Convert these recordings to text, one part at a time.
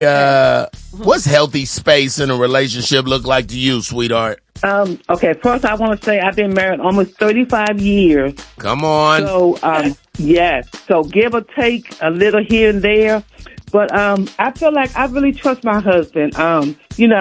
What's healthy space in a relationship look like to you, sweetheart? Okay, first I want to say I've been married almost 35 years. Come on. So, yes. So give or take a little here and there. But I feel like I really trust my husband. From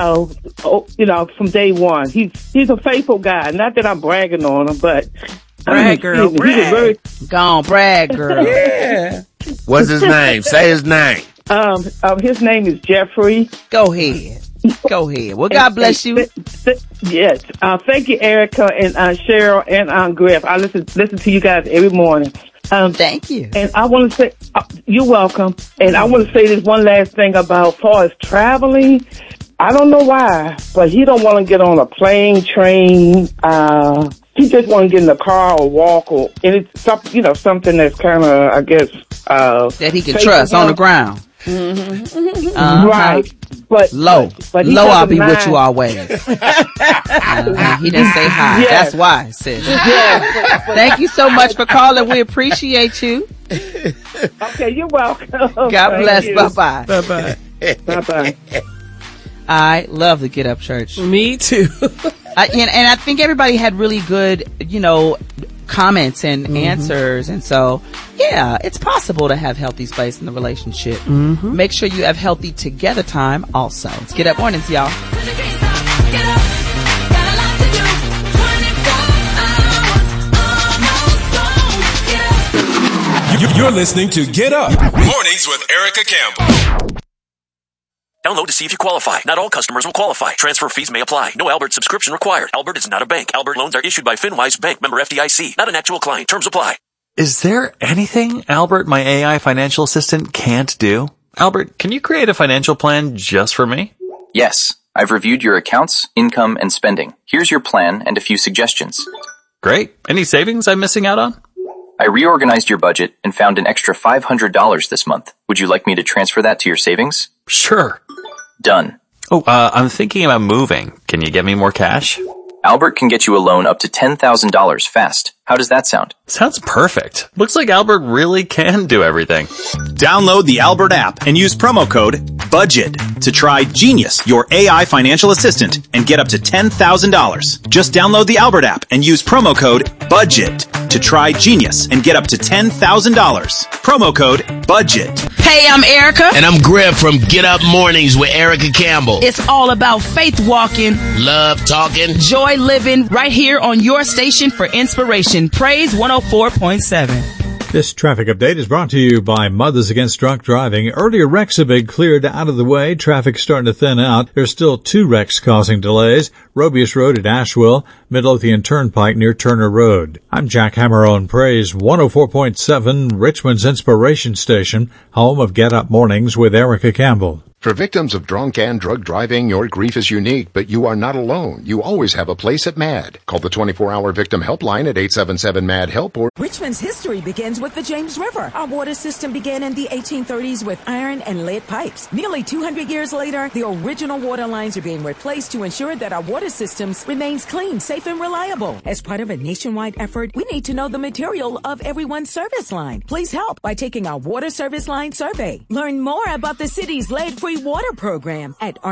day one. He's a faithful guy. Not that I'm bragging on him, but brag, girl. Brag. Go on, brag, girl. Yeah. What's his name? Say his name. His name is Jeffrey. Go ahead. Well, God bless you. Yes. Thank you, Erica and Cheryl and Griff. I listen to you guys every morning. Thank you. And I want to say, you're welcome. And I want to say this one last thing about far as traveling. I don't know why, but he don't want to get on a plane, train. He just want to get in the car or walk, and it's something that's kind of, I guess, that he can trust on the ground. Mm-hmm. Right. But I'll be with you always. He didn't say hi. Yes. That's why, sis. Yes. Thank you so much for calling. We appreciate you. Okay, you're welcome. God bless. Bye-bye. Bye-bye. Bye-bye. I love the Get Up Church. Me too. And I think everybody had really good, comments and answers. And so, yeah, it's possible to have healthy space in the relationship. Mm-hmm. Make sure you have healthy together time also. It's Get Up Mornings, y'all. You're listening to Get Up Mornings with Erica Campbell. Download to see if you qualify. Not all customers will qualify. Transfer fees may apply. No Albert subscription required. Albert is not a bank. Albert loans are issued by FinWise Bank, member FDIC. Not an actual client. Terms apply. Is there anything Albert, my AI financial assistant, can't do? Albert, can you create a financial plan just for me? Yes. I've reviewed your accounts, income, and spending. Here's your plan and a few suggestions. Great. Any savings I'm missing out on? I reorganized your budget and found an extra $500 this month. Would you like me to transfer that to your savings? Sure. Done. Oh, I'm thinking about moving. Can you get me more cash? Albert can get you a loan up to $10,000 fast. How does that sound? Sounds perfect. Looks like Albert really can do everything. Download the Albert app and use promo code BUDGET to try Genius, your AI financial assistant, and get up to $10,000. Just download the Albert app and use promo code BUDGET to try Genius and get up to $10,000. Promo code BUDGET. Hey, I'm Erica. And I'm Griff from Get Up Mornings with Erica Campbell. It's all about faith walking, love talking, joy living, right here on your station for inspiration. Praise 104.7. This traffic update is brought to you by Mothers Against Drunk Driving. Earlier wrecks have been cleared out of the way. Traffic's starting to thin out. There's still 2 wrecks causing delays. Robius Road at Asheville, Midlothian Turnpike near Turner Road. I'm Jack Hammer on Praise 104.7, Richmond's inspiration station, home of Get Up Mornings with Erica Campbell. For victims of drunk and drug driving, your grief is unique, but you are not alone. You always have a place at MAD. Call the 24-hour victim helpline at 877-MAD-HELP or... Richmond's history begins with the James River. Our water system began in the 1830s with iron and lead pipes. Nearly 200 years later, the original water lines are being replaced to ensure that our water systems remains clean, safe, and reliable. As part of a nationwide effort, we need to know the material of everyone's service line. Please help by taking our water service line survey. Learn more about the city's lead-free water program at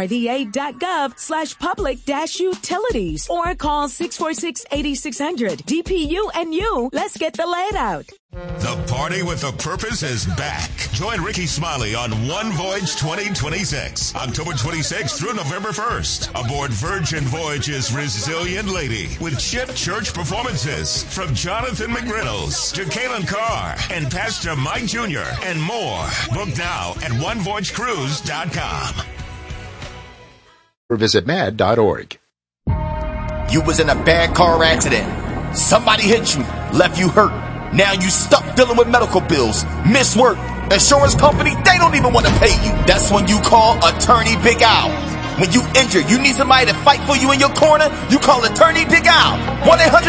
rva.gov/public-utilities or call 646-8600. DPU and you, let's get the lead out. The Party with a Purpose is back. Join Ricky Smiley on One Voyage 2026, October 26th through November 1st, aboard Virgin Voyage's Resilient Lady with Chip Church performances from Jonathan McReynolds to Kaylin Carr and Pastor Mike Jr. and more. Book now at onevoyagecruise.com. Or visit mad.org. You was in a bad car accident. Somebody hit you, left you hurt. Now you stuck dealing with medical bills, miss work. Insurance company, they don't even want to pay you. That's when you call Attorney Big Al. When you injured, you need somebody to fight for you in your corner, you call Attorney Big Al. 1-800